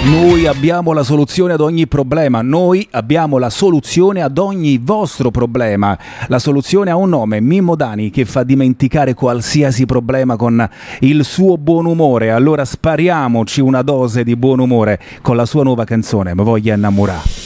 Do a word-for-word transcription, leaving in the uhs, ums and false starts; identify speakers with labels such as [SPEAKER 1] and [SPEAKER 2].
[SPEAKER 1] Noi abbiamo la soluzione ad ogni problema, noi abbiamo la soluzione ad ogni vostro problema. La soluzione ha un nome, Mimmo Dani, che fa dimenticare qualsiasi problema con il suo buon umore. Allora spariamoci una dose di buon umore con la sua nuova canzone, Mi voglio innamorare.